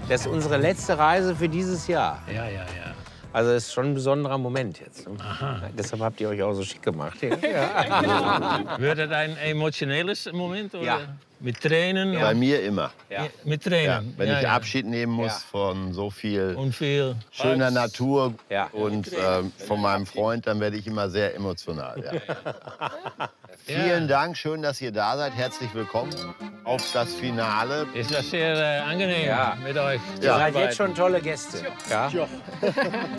Das ist unsere letzte Reise für dieses Jahr. Ja. Also das ist schon ein besonderer Moment jetzt. Aha. Deshalb habt ihr euch auch so schick gemacht. Ja. Wird das ein emotionelles Moment? Oder? Ja. Mit Tränen? Bei mir immer. Ja. Mit Ja, Tränen? wenn ich Abschied nehmen muss Ja. von so viel Und viel. schöner Natur Ja. und von meinem Freund, dann werde ich immer sehr emotional. Ja. Vielen Dank, schön, dass ihr da seid. Herzlich willkommen auf das Finale. Ist das sehr angenehm Ja. mit euch? Ihr seid jetzt schon tolle Gäste. Ja?